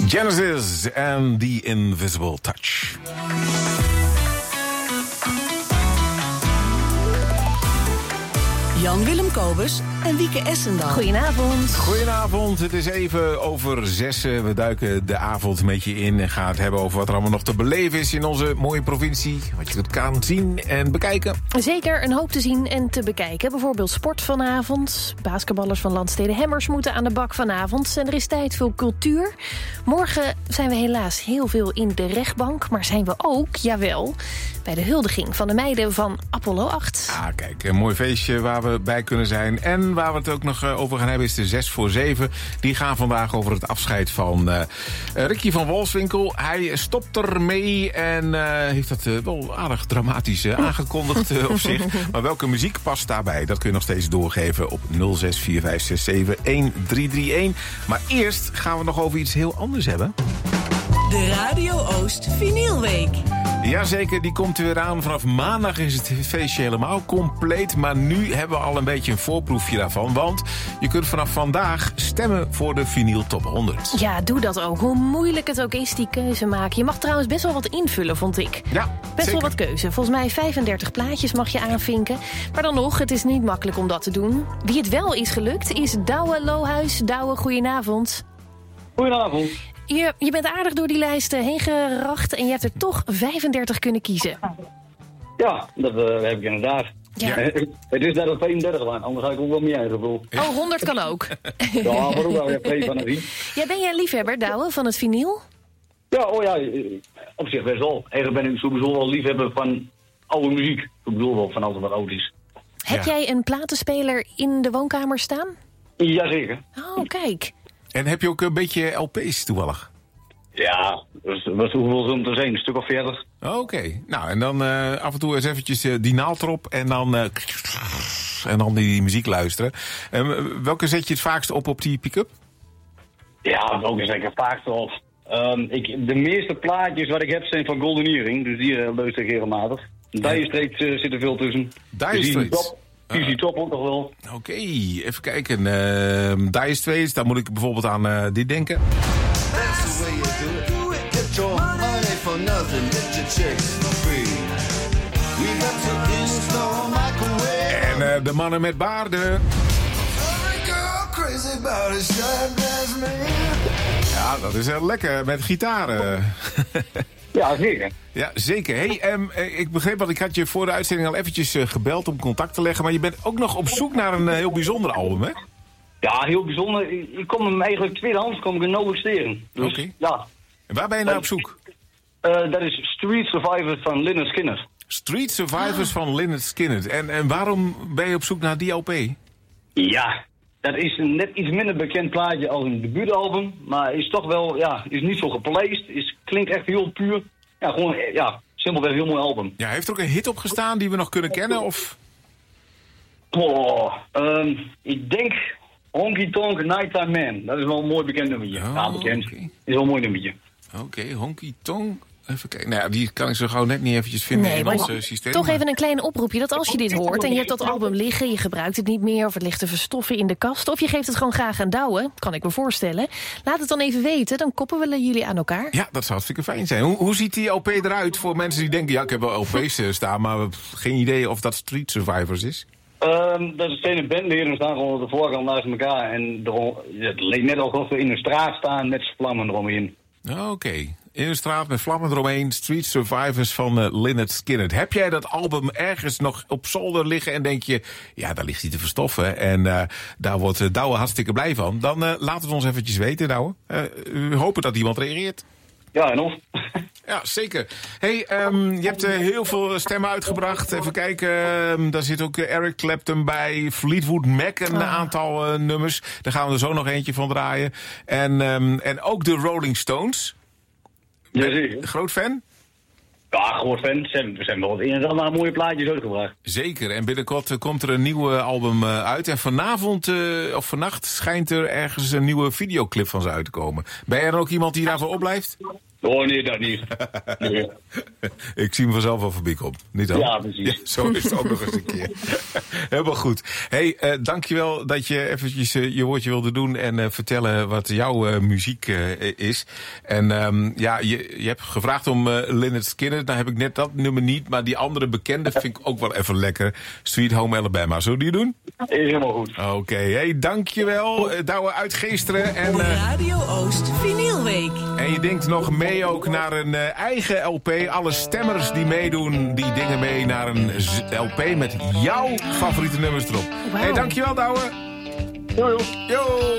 Genesis and the Invisible Touch. Jan-Willem Kobus en Wieke Essendal. Goedenavond. Goedenavond, het is even over 6. We duiken de avond met je in en gaan het hebben over wat er allemaal nog te beleven is in onze mooie provincie. Wat je kan zien en bekijken. Zeker een hoop te zien en te bekijken. Bijvoorbeeld sport vanavond. Basketballers van Landstede Hemmers moeten aan de bak vanavond. En er is tijd voor cultuur. Morgen zijn we helaas heel veel in de rechtbank. Maar zijn we ook, jawel, bij de huldiging van de meiden van Apollo 8. Ah, kijk, een mooi feestje waar we bij kunnen zijn. En waar we het ook nog over gaan hebben is de 6 voor 7. Die gaan vandaag over het afscheid van Ricky van Wolfswinkel. Hij stopt ermee en heeft dat wel aardig dramatisch aangekondigd op zich. Maar welke muziek past daarbij? Dat kun je nog steeds doorgeven op 0645671331. Maar eerst gaan we nog over iets heel anders hebben. De Radio Oost Vinylweek. Jazeker, die komt er weer aan. Vanaf maandag is het feestje helemaal compleet. Maar nu hebben we al een beetje een voorproefje daarvan. Want je kunt vanaf vandaag stemmen voor de Vinyl Top 100. Ja, doe dat ook. Hoe moeilijk het ook is, die keuze maken. Je mag trouwens best wel wat invullen, vond ik. Ja, best zeker. wel wat keuze. Volgens mij 35 plaatjes mag je aanvinken. Maar dan nog, het is niet makkelijk om dat te doen. Wie het wel is gelukt, is Douwe Lohuis. Douwe, goedenavond. Goedenavond. Je bent aardig door die lijsten heen geracht en je hebt er toch 35 kunnen kiezen. Ja, dat heb ik inderdaad. Ja. Het is net op 32 waan, anders had ik ook wel meer gevoel. Oh, 100 kan ook. Ja, maar ook wel weer twee van de 10. Ja, ben jij een liefhebber, Douwe, van het vinyl? Ja, oh ja, op zich best wel. Eigenlijk ben ik sowieso wel liefhebber van oude muziek. Ik bedoel wel van alles wat oud is. Heb jij een platenspeler in de woonkamer staan? Jazeker. Oh, kijk. En heb je ook een beetje LP's toevallig? Ja, wat hoeveel zullen er zijn? Een stuk of 40. Oké. Nou, en dan af en toe eens eventjes die naald erop en dan die muziek luisteren. Welke zet je het vaakst op die pick-up? Ja, welke zet ik er vaakst op? De meeste plaatjes wat ik heb zijn van Golden Earring, dus die luister ik regelmatig. Dire Straits zit er veel tussen. Dire Straits? PC Top ook nog wel. Oké, even kijken. Dire Straits, daar moet ik bijvoorbeeld aan dit denken. That's the way you do it. Get your money for nothing. Get your chicks for free. We got to install microwave. En de mannen met baarden. Every girl crazy about a sharp ass man. Ja, dat is lekker met gitaren. Ja, zeker. Ja, zeker. Hey, ik begreep, want ik had je voor de uitzending al eventjes gebeld om contact te leggen. Maar je bent ook nog op zoek naar een heel bijzonder album, hè? Ja, heel bijzonder. Ik kom hem eigenlijk tweedehands nauwelijks tegen. Dus, Oké. ja. En waar ben je nou op zoek? Dat is Street Survivors van Lynyrd Skynyrd. Street Survivors van Lynyrd Skynyrd. En waarom ben je op zoek naar die LP? Ja, dat is een net iets minder bekend plaatje als een debuutalbum. Maar is toch wel, ja, is niet zo gepolijst. Klinkt echt heel puur. Ja, gewoon, ja, simpelweg een heel mooi album. Ja, heeft er ook een hit op gestaan die we nog kunnen kennen? Of? Ik denk Honky Tonk Nighttime Man. Dat is wel een mooi bekend nummertje. Oh, ja, bekend. okay. Is wel een mooi nummertje. Oké, Honky Tonk. Even kijken. Nou ja, die kan ik zo gauw net niet eventjes vinden in maar ons systeem. toch even een klein oproepje dat als je dit hoort en je hebt dat album liggen, je gebruikt het niet meer of het ligt te verstoffen in de kast, of je geeft het gewoon graag aan Douwe, kan ik me voorstellen. Laat het dan even weten, dan koppelen jullie aan elkaar. Ja, dat zou hartstikke fijn zijn. Hoe ziet die LP eruit voor mensen die denken, ja, ik heb wel LP's staan, maar geen idee of dat Street Survivors is? Dat zijn de bandleden staan gewoon op de voorkant naast elkaar. En het leek net alsof we in een straat staan met vlammen eromheen. Oké. In de straat met vlammen eromheen, Street Survivors van Lynyrd Skynyrd. Heb jij dat album ergens nog op zolder liggen en denk je, ja, daar ligt hij te verstoffen en daar wordt Douwe hartstikke blij van. Dan laat het ons eventjes weten, Douwe. We hopen dat iemand reageert. Ja, en of? Ja, zeker. Hey, je hebt heel veel stemmen uitgebracht. Even kijken, daar zit ook Eric Clapton bij. Fleetwood Mac, een aantal nummers. Daar gaan we er zo nog eentje van draaien. En ook de Rolling Stones. Jazeker. Groot fan? Ja, groot fan. Ze hebben wel het een en ander mooie plaatjes uitgebracht. Zeker. En binnenkort komt er een nieuw album uit. En vanavond of vannacht schijnt er ergens een nieuwe videoclip van ze uit te komen. Ben jij dan ook iemand die daarvoor opblijft? Oh nee, dat niet. Nee. Ik zie hem vanzelf wel voorbij komen. Niet ook? Ja, precies. Ja, zo is het ook nog eens een keer. Helemaal goed. Hey, dankjewel dat je eventjes je woordje wilde doen en vertellen wat jouw muziek is. En je hebt gevraagd om Lynyrd Skynyrd. Nou heb ik net dat nummer niet, maar die andere bekende vind ik ook wel even lekker. Sweet Home Alabama. Zullen we die doen? Is helemaal goed. Oké, hey, dankjewel. Douwe uit Geesteren. En, De Radio Oost Vinylweek. en je denkt nog mee ook naar een eigen LP. Alle stemmers die meedoen, die dingen mee naar een LP met jouw favoriete nummers erop. Wauw. Hey, dankjewel Douwe. Doei. Yo.